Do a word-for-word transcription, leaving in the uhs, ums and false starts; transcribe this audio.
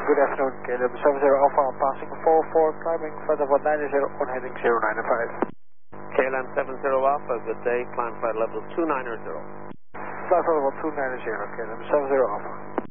good afternoon, K L M seven zero Alpha, passing four four, climbing flight level nine zero on heading zero nine five. K L M seven zero Alpha, good day, climb flight level two nine zero. Flight level two nine zero, K L M seven zero Alpha.